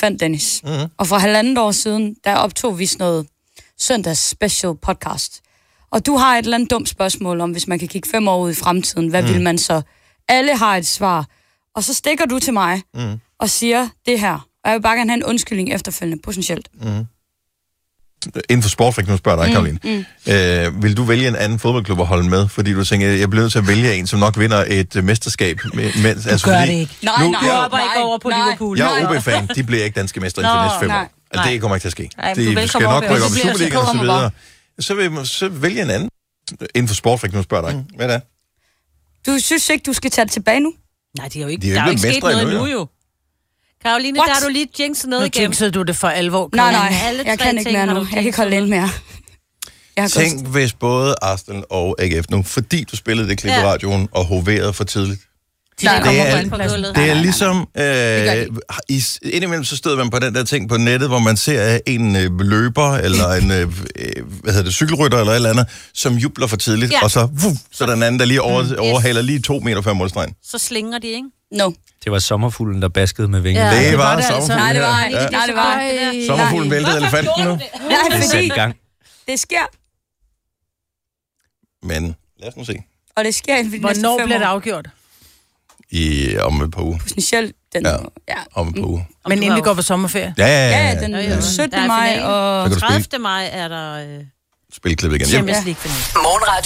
fandt, Dennis. Og for 1,5 år siden, der optog vi sådan noget søndags special podcast. Og du har et eller andet dumt spørgsmål om, hvis man kan kigge 5 år ud i fremtiden, hvad vil man så? Alle har et svar. Og så stikker du til mig og siger det her. Og jeg vil bare gerne have en undskyldning efterfølgende, potentielt. Inden for sport, fik nu spørger dig, Karoline. Vil du vælge en anden fodboldklub at holde med? Fordi du tænker, jeg bliver nødt til at vælge en, som nok vinder et mesterskab. Mens, altså, gør det ikke. Nej, du hopper ikke over på Liverpool. Jeg er OB-fan. De bliver ikke danske mestre inden for næste 5 år. Altså, det kommer ikke til at ske. Nej, de skal nok rykke op i Superligaen og så videre. Så vælge en anden. Inden for sport, fik nu spørger dig. Hvad er det? Du synes ikke, du skal tage det tilbage nu? Nej, det er jo ikke, der er jo ikke sket noget nu, jo. Karoline, der har du lige jinxet noget igennem. Nu jinxede du det for alvor. Nej, jeg kan ikke mere nu. Jeg kan ikke holde ind mere. Tænk, hvis både Arsenal og AGF nu, fordi du spillede det klip i radioen og hoverede for tidligt. Det er ligesom... indimellem så støder man på den der ting på nettet, hvor man ser en løber, eller en cykelrytter, eller et eller andet, som jubler for tidligt, og så er der en anden, der lige overhaler lige 2 meter før målstregen. Så slinger de, ikke? No. Det var sommerfuglen, der baskede med vingerne. Ja, det var sommerfuglen. Nej, det var. Sommerfuglen væltede elefanten nu. Nej, fordi det sker. Men lad os nu se. Og det sker inden for de næste 5 år. Hvornår bliver det afgjort? Om et par uger. Potentielt den om et par uger. Men inden vi går på sommerferie? Ja. Den 17. maj og 30. maj er der spilklippet igen. Champions League-finale.